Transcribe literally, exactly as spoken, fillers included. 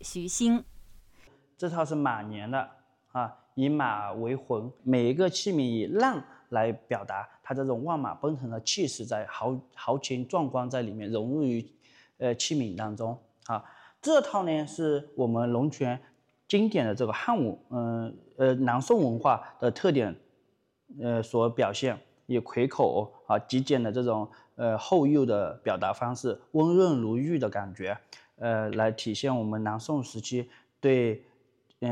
徐兴。 这套是马年的啊，以马为魂，每一个器皿以浪来表达它这种万马奔腾的气势，在豪豪情壮观在里面融入于呃器皿当中啊。这套呢是我们龙泉经典的这个汉武嗯 呃, 呃南宋文化的特点呃所表现，以魁口啊极简的这种呃后釉的表达方式，温润如玉的感觉，呃来体现我们南宋时期对